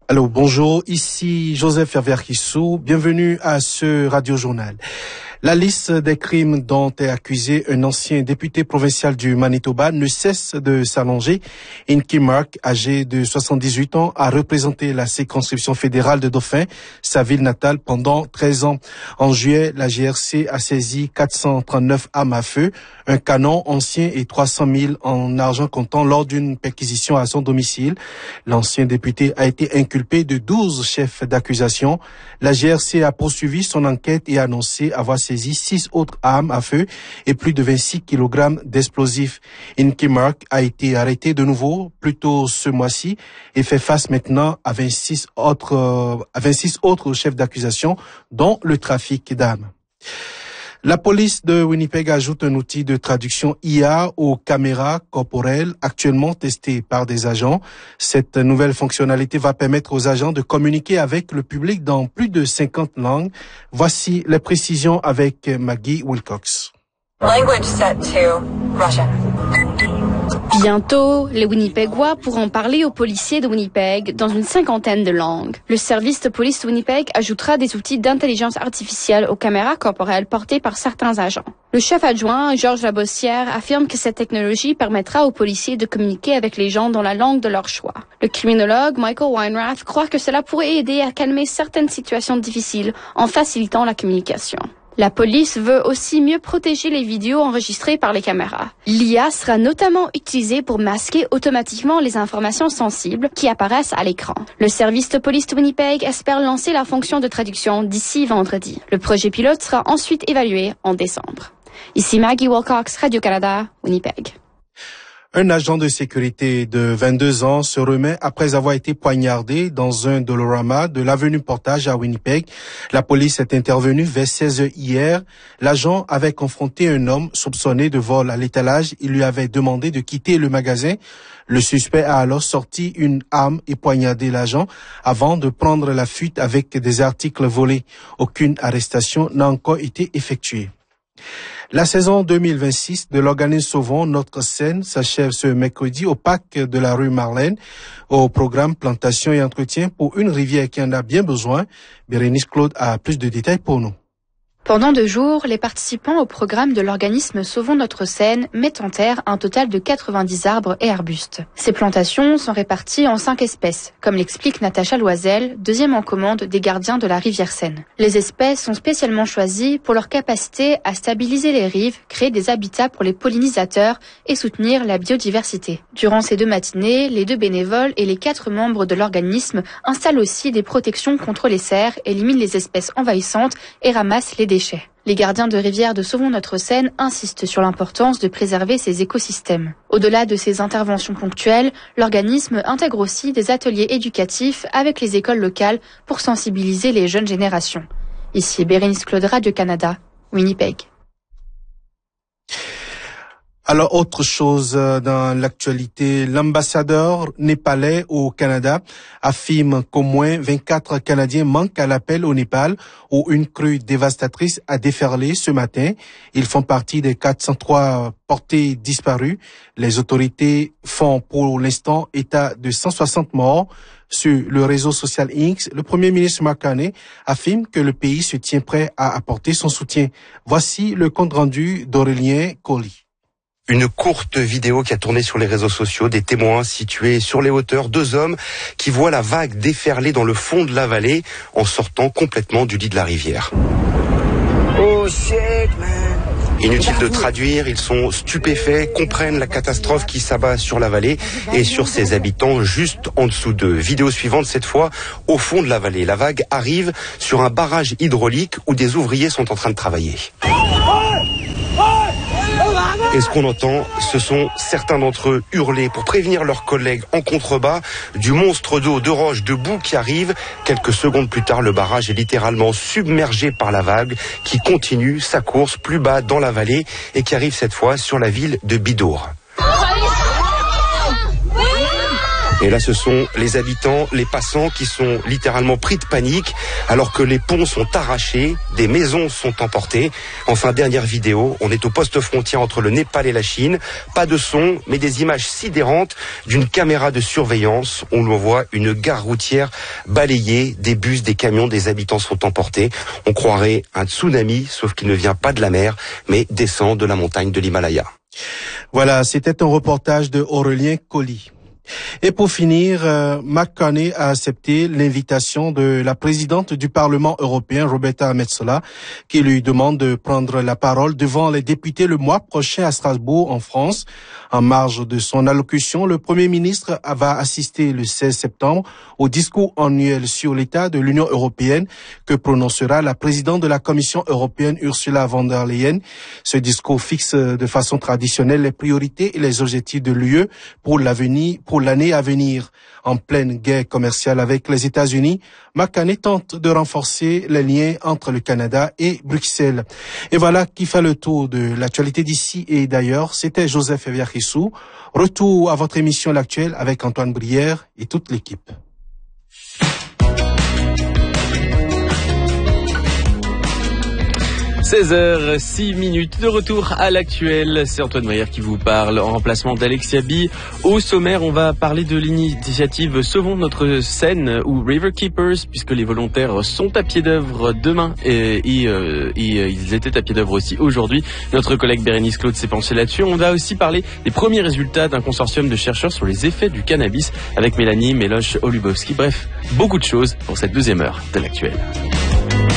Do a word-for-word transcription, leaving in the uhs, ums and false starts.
Alors bonjour, ici Joseph Hervé-Kissou, bienvenue à ce radio-journal. La liste des crimes dont est accusé un ancien député provincial du Manitoba ne cesse de s'allonger. Inky Mark, âgé de soixante-dix-huit ans, a représenté la circonscription fédérale de Dauphin, sa ville natale, pendant treize ans. En juillet, la G R C a saisi quatre cent trente-neuf armes à feu, un canon ancien et trois cent mille en argent comptant lors d'une perquisition à son domicile. L'ancien député a été inculpé de douze chefs d'accusation. La G R C a poursuivi son enquête et a annoncé avoir saisi six autres armes à feu et plus de vingt-six kilogrammes d'explosifs. Inky Mark a été arrêté de nouveau plus tôt ce mois-ci et fait face maintenant à vingt-six autres, euh, à vingt-six autres chefs d'accusation, dont le trafic d'armes. La police de Winnipeg ajoute un outil de traduction I A aux caméras corporelles actuellement testé par des agents. Cette nouvelle fonctionnalité va permettre aux agents de communiquer avec le public dans plus de cinquante langues. Voici les précisions avec Maggie Wilcox. Language set to Russian. Bientôt, les Winnipegois pourront parler aux policiers de Winnipeg dans une cinquantaine de langues. Le service de police de Winnipeg ajoutera des outils d'intelligence artificielle aux caméras corporelles portées par certains agents. Le chef adjoint, Georges Labossière, affirme que cette technologie permettra aux policiers de communiquer avec les gens dans la langue de leur choix. Le criminologue Michael Weinrath croit que cela pourrait aider à calmer certaines situations difficiles en facilitant la communication. La police veut aussi mieux protéger les vidéos enregistrées par les caméras. L'I A sera notamment utilisée pour masquer automatiquement les informations sensibles qui apparaissent à l'écran. Le service de police de Winnipeg espère lancer la fonction de traduction d'ici vendredi. Le projet pilote sera ensuite évalué en décembre. Ici Maggie Wilcox, Radio-Canada, Winnipeg. Un agent de sécurité de vingt-deux ans se remet après avoir été poignardé dans un Dolorama de l'avenue Portage à Winnipeg. La police est intervenue vers seize heures hier. L'agent avait confronté un homme soupçonné de vol à l'étalage. Il lui avait demandé de quitter le magasin. Le suspect a alors sorti une arme et poignardé l'agent avant de prendre la fuite avec des articles volés. Aucune arrestation n'a encore été effectuée. La saison deux mille vingt-six de l'organisme Sauvons notre Seine s'achève ce mercredi au parc de la rue Marlène, au programme Plantation et Entretien pour une rivière qui en a bien besoin. Bérénice Claude a plus de détails pour nous. Pendant deux jours, les participants au programme de l'organisme Sauvons notre Seine mettent en terre un total de quatre-vingt-dix arbres et arbustes. Ces plantations sont réparties en cinq espèces, comme l'explique Natacha Loisel, deuxième en commande des gardiens de la rivière Seine. Les espèces sont spécialement choisies pour leur capacité à stabiliser les rives, créer des habitats pour les pollinisateurs et soutenir la biodiversité. Durant ces deux matinées, les deux bénévoles et les quatre membres de l'organisme installent aussi des protections contre les cerfs, éliminent les espèces envahissantes et ramassent les déchets. Les gardiens de rivière de Sauvons notre Seine insistent sur l'importance de préserver ces écosystèmes. Au-delà de ces interventions ponctuelles, l'organisme intègre aussi des ateliers éducatifs avec les écoles locales pour sensibiliser les jeunes générations. Ici Bérénice Claude, Radio-Canada, Winnipeg. Alors, autre chose dans l'actualité, l'ambassadeur népalais au Canada affirme qu'au moins vingt-quatre Canadiens manquent à l'appel au Népal où une crue dévastatrice a déferlé ce matin. Ils font partie des quatre cent trois portés disparus. Les autorités font pour l'instant état de cent soixante morts. Sur le réseau social X, le Premier ministre Mark Carney affirme que le pays se tient prêt à apporter son soutien. Voici le compte-rendu d'Aurélien Colli. Une courte vidéo qui a tourné sur les réseaux sociaux, des témoins situés sur les hauteurs, deux hommes qui voient la vague déferler dans le fond de la vallée en sortant complètement du lit de la rivière. Oh shit, man. Inutile de traduire, ils sont stupéfaits, comprennent la catastrophe qui s'abat sur la vallée et sur ses habitants juste en dessous d'eux. Vidéo suivante, cette fois, au fond de la vallée. La vague arrive sur un barrage hydraulique où des ouvriers sont en train de travailler. Et ce qu'on entend, ce sont certains d'entre eux hurler pour prévenir leurs collègues en contrebas du monstre d'eau, de roches, de boue qui arrive. Quelques secondes plus tard, le barrage est littéralement submergé par la vague qui continue sa course plus bas dans la vallée et qui arrive cette fois sur la ville de Bidour. Et là, ce sont les habitants, les passants qui sont littéralement pris de panique alors que les ponts sont arrachés, des maisons sont emportées. Enfin, dernière vidéo, on est au poste frontière entre le Népal et la Chine. Pas de son, mais des images sidérantes d'une caméra de surveillance. On le voit, une gare routière balayée, des bus, des camions, des habitants sont emportés. On croirait un tsunami, sauf qu'il ne vient pas de la mer, mais descend de la montagne de l'Himalaya. Voilà, c'était un reportage de Aurélien Colli. Et pour finir, euh, McCartney a accepté l'invitation de la présidente du Parlement européen, Roberta Metsola, qui lui demande de prendre la parole devant les députés le mois prochain à Strasbourg, en France. En marge de son allocution, le Premier ministre va assister le seize septembre au discours annuel sur l'état de l'Union européenne que prononcera la présidente de la Commission européenne, Ursula von der Leyen. Ce discours fixe de façon traditionnelle les priorités et les objectifs de l'U E pour l'avenir, pour l'année à venir. En pleine guerre commerciale avec les États-Unis, McCartney tente de renforcer les liens entre le Canada et Bruxelles. Et voilà qui fait le tour de l'actualité d'ici et d'ailleurs. C'était Joseph Eviachissou. Retour à votre émission L'Actuel avec Antoine Brière et toute l'équipe. seize heures six minutes de retour à l'actuel. C'est Antoine Brière qui vous parle en remplacement d'Alexia B. Au sommaire, on va parler de l'initiative Sauvons notre Seine ou River Keepers, puisque les volontaires sont à pied d'œuvre demain et, et, euh, et euh, ils étaient à pied d'œuvre aussi aujourd'hui. Notre collègue Bérénice Claude s'est penchée là-dessus. On va aussi parler des premiers résultats d'un consortium de chercheurs sur les effets du cannabis avec Mélanie Méloche-Olubowski. Bref, beaucoup de choses pour cette deuxième heure de l'actuel.